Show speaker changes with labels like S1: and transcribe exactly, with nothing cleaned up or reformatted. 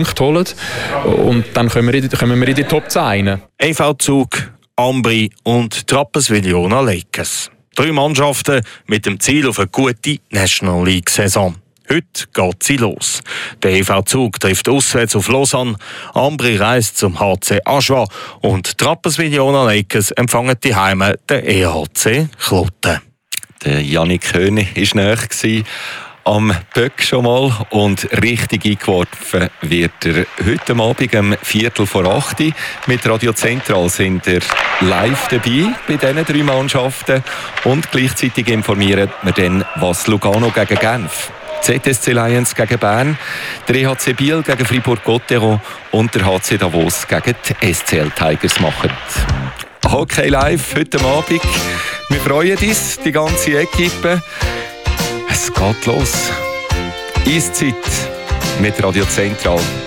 S1: Punkte holen. Und dann kommen wir in die, kommen wir in die Top zehn rein.
S2: E V Zug, Ambri und Trappes-Villona Lakers. Drei Mannschaften mit dem Ziel auf eine gute National League-Saison. Heute geht sie los. Der E V Zug trifft auswärts auf Lausanne, Ambri reist zum H C Aschua und Trappes-Villona Lakers empfangen die Heime der E H C Kloten.
S3: Der Jannik König war nahe am Böck schon mal und richtig eingeworfen wird er heute Abend um Viertel vor acht. Mit Radio Zentral sind er live dabei bei diesen drei Mannschaften und gleichzeitig informieren wir dann, was Lugano gegen Genf, Z S C Lions gegen Bern, der E H C Biel gegen Fribourg-Gotteron und der H C Davos gegen die S C L Tigers machen. Hockey live heute Abend. Wir freuen uns, die ganze Equipe. Es geht los. Eiszeit mit Radio Zentral.